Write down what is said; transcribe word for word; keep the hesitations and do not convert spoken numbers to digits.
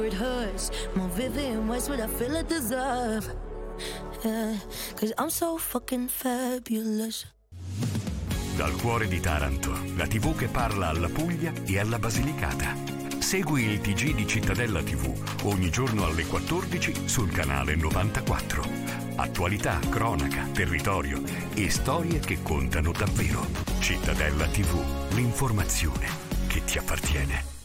It hurts more vivid and worse what I feel I deserve. Yeah, cause I'm so fucking fabulous. Dal cuore di Taranto, la tivù che parla alla Puglia e alla Basilicata. Segui il T G di Cittadella tivù ogni giorno alle quattordici sul canale novantaquattro. Attualità, cronaca, territorio e storie che contano davvero. Cittadella tivù, l'informazione che ti appartiene.